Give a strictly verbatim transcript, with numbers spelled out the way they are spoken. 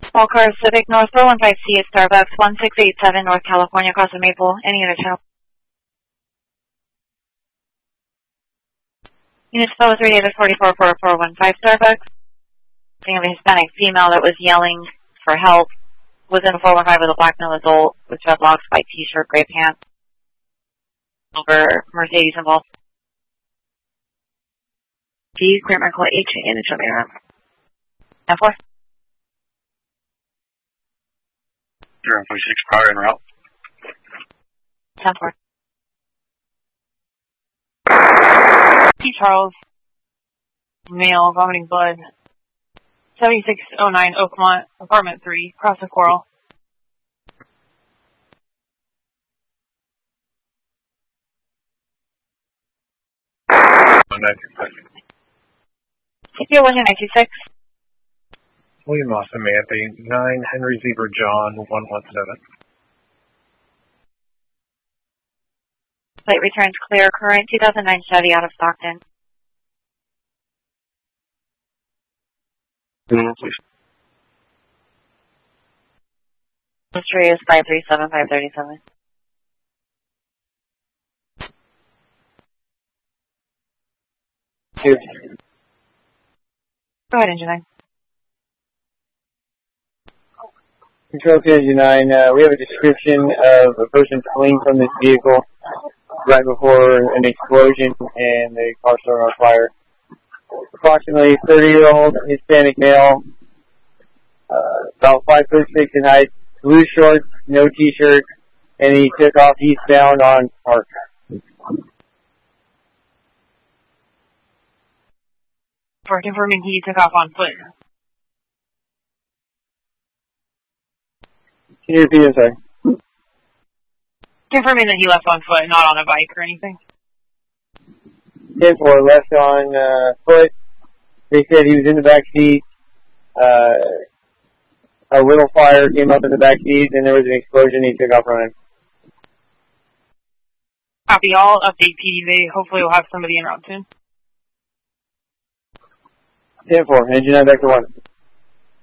All cars Civic North four one five C at Starbucks, one six eight seven North California, across the Maple. Any unit help? Unit twelve three eight forty-four four four one five Starbucks. Seeing of a Hispanic female that was yelling for help. Was in a four one five with a black male adult with dreadlocks, white t-shirt, gray pants. Over Mercedes involved. D, clear medical H in the show me around. ten four. zero forty-six, prior en route. ten four. T. Charles, male, vomiting blood. seventy-six oh nine Oakmont, apartment three, across the Coral. T P O one nine two six. William Moss Samantha, nine Henry Zebra John, one one seven. Flight returns clear. Current two thousand nine Chevy out of Stockton. No, please. History is five three seven five three seven. Two. Go ahead, Engine nine. Control to Engine nine, uh, we have a description of a person fleeing from this vehicle right before an explosion and the car started on fire. Approximately thirty-year-old Hispanic male, uh, about five foot six in height, blue shorts, no t-shirt, and he took off eastbound on Park. For confirming he took off on foot. Can you repeat it, sorry? Confirming that he left on foot, not on a bike or anything. ten four left on uh, foot. They said he was in the back seat. Uh, a little fire came up in the back seat, and there was an explosion. He took off running. Copy all. Update P D V. Hopefully we'll have somebody en route soon. ten four, engine nine back to one.